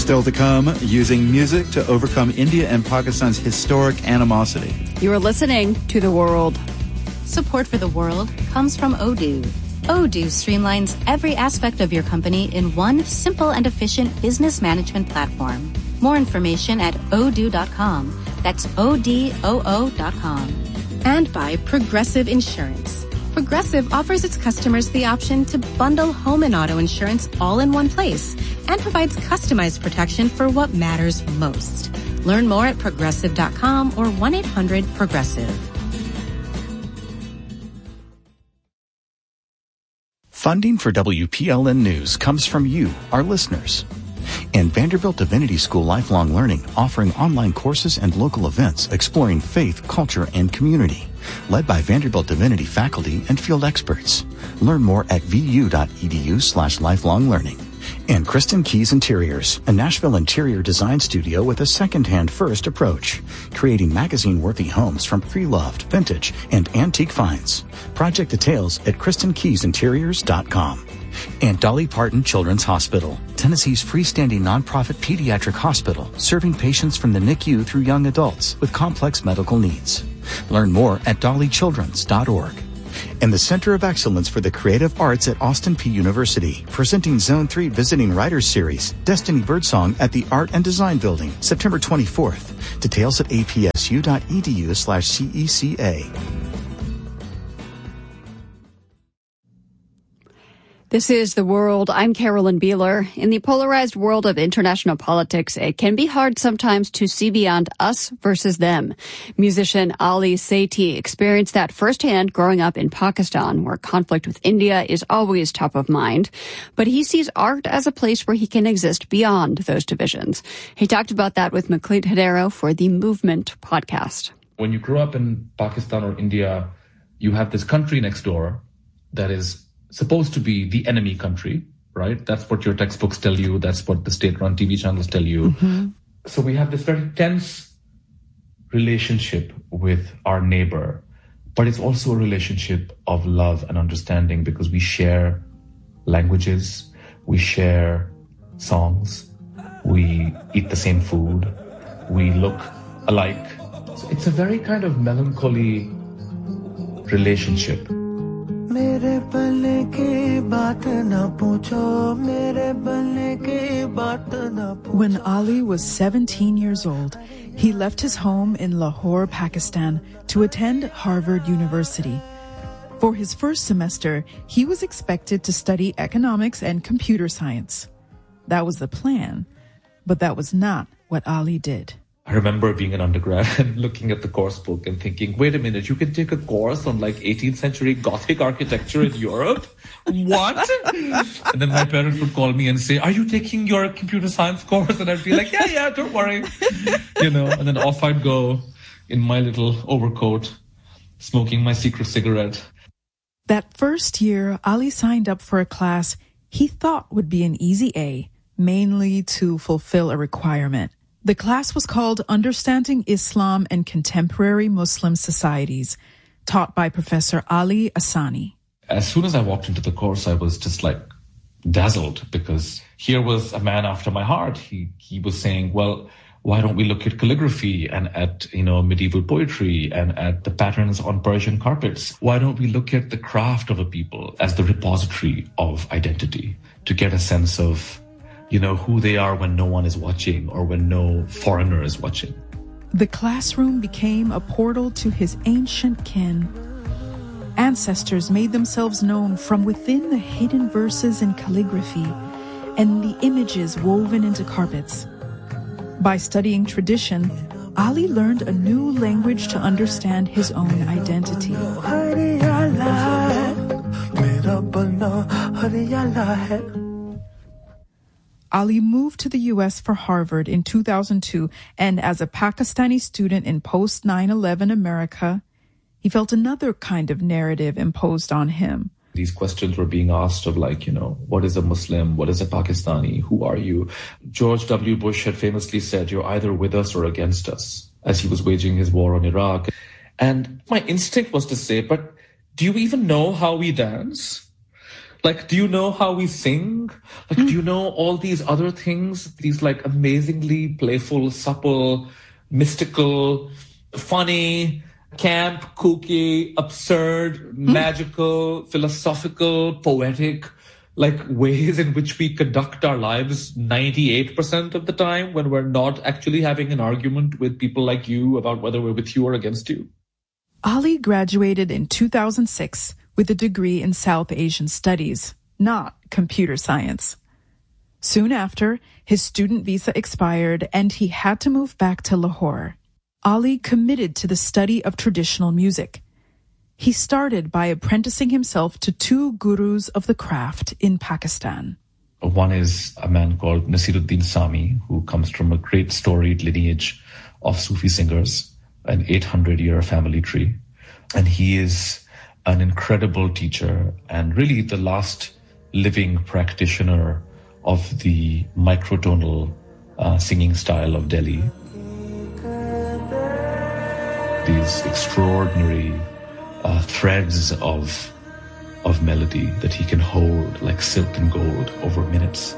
Still to come, using music to overcome India and Pakistan's historic animosity. You are listening to The World. Support for The World comes from Odoo. Odoo streamlines every aspect of your company in one simple and efficient business management platform. More information at odoo.com. That's ODOO.com. And by Progressive Insurance. Progressive offers its customers the option to bundle home and auto insurance all in one place and provides customized protection for what matters most. Learn more at progressive.com or 1-800-PROGRESSIVE. Funding for WPLN News comes from you, our listeners. And Vanderbilt Divinity School Lifelong Learning, offering online courses and local events exploring faith, culture, and community. Led by Vanderbilt Divinity faculty and field experts. Learn more at vu.edu/lifelonglearning. And Kristen Keys Interiors, a Nashville interior design studio with a second-hand first approach, creating magazine-worthy homes from pre-loved, vintage, and antique finds. Project details at KristenKeysInteriors.com. And Dolly Parton Children's Hospital, Tennessee's freestanding nonprofit pediatric hospital, serving patients from the NICU through young adults with complex medical needs. Learn more at dollychildrens.org. And the Center of Excellence for the Creative Arts at Austin Peay University, presenting Zone 3 Visiting Writers Series, Destiny Birdsong at the Art and Design Building, September 24th. Details at apsu.edu/CECA. This is The World. I'm Carolyn Beeler. In the polarized world of international politics, it can be hard sometimes to see beyond us versus them. Musician Ali Sethi experienced that firsthand growing up in Pakistan, where conflict with India is always top of mind. But he sees art as a place where he can exist beyond those divisions. He talked about that with Macleod Hedero for the Movement podcast. When you grow up in Pakistan or India, you have this country next door that is supposed to be the enemy country, right? That's what your textbooks tell you. That's what the state-run TV channels tell you. Mm-hmm. So we have this very tense relationship with our neighbor, but it's also a relationship of love and understanding because we share languages, we share songs, we eat the same food, we look alike. So it's a very kind of melancholy relationship. When Ali was 17 years old, he left his home in Lahore, Pakistan, to attend Harvard University. For his first semester, he was expected to study economics and computer science. That was the plan, but that was not what Ali did. I remember being an undergrad and looking at the course book and thinking, wait a minute, you can take a course on like 18th century Gothic architecture in Europe? What? And then my parents would call me and say, are you taking your computer science course? And I'd be like, yeah, don't worry. And then off I'd go in my little overcoat, smoking my secret cigarette. That first year, Ali signed up for a class he thought would be an easy A, mainly to fulfill a requirement. The class was called Understanding Islam and Contemporary Muslim Societies, taught by Professor Ali Asani. As soon as I walked into the course, I was just like dazzled because here was a man after my heart. He was saying, well, why don't we look at calligraphy and at, medieval poetry and at the patterns on Persian carpets? Why don't we look at the craft of a people as the repository of identity to get a sense of who they are when no one is watching or when no foreigner is watching. The classroom became a portal to his ancient kin. Ancestors made themselves known from within the hidden verses in calligraphy and the images woven into carpets. By studying tradition, Ali learned a new language to understand his own identity. Ali moved to the U.S. for Harvard in 2002, and as a Pakistani student in post-9/11 America, he felt another kind of narrative imposed on him. These questions were being asked of what is a Muslim? What is a Pakistani? Who are you? George W. Bush had famously said, you're either with us or against us, as he was waging his war on Iraq. And my instinct was to say, but do you even know how we dance? Like, do you know how we sing? Like, do you know all these other things? These like amazingly playful, supple, mystical, funny, camp, kooky, absurd, magical, philosophical, poetic, like ways in which we conduct our lives 98% of the time when we're not actually having an argument with people like you about whether we're with you or against you. Ali graduated in 2006 with a degree in South Asian Studies, not computer science. Soon after, his student visa expired and he had to move back to Lahore. Ali committed to the study of traditional music. He started by apprenticing himself to two gurus of the craft in Pakistan. One is a man called Nasiruddin Sami, who comes from a great storied lineage of Sufi singers, an 800-year family tree. And he is an incredible teacher and really the last living practitioner of the microtonal singing style of Delhi. These extraordinary threads of melody that he can hold like silk and gold over minutes.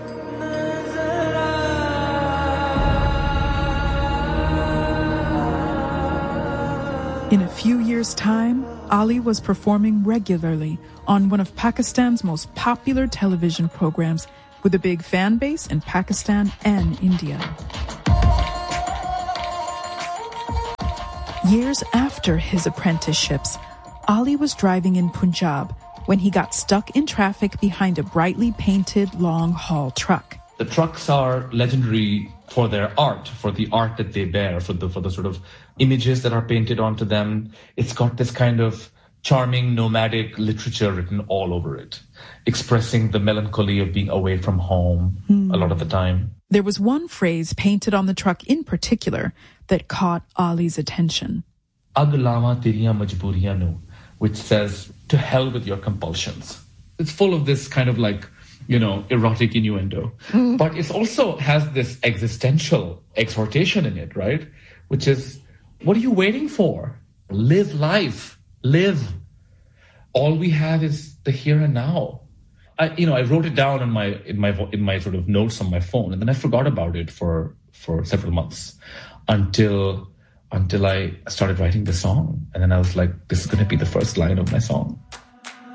In a few years' time, Ali was performing regularly on one of Pakistan's most popular television programs with a big fan base in Pakistan and India. Years after his apprenticeships, Ali was driving in Punjab when he got stuck in traffic behind a brightly painted long-haul truck. The trucks are legendary for their art, for the art that they bear, for the sort of images that are painted onto them. It's got this kind of charming nomadic literature written all over it, expressing the melancholy of being away from home a lot of the time. There was one phrase painted on the truck in particular that caught Ali's attention. Ag lawa teriyan majburiyan nu, which says, to hell with your compulsions. It's full of this kind of like, erotic innuendo. But it also has this existential exhortation in it, right? Which is, what are you waiting for? Live life. Live. All we have is the here and now. I wrote it down in my sort of notes on my phone, and then I forgot about it for several months until I started writing the song. And then I was like, this is going to be the first line of my song.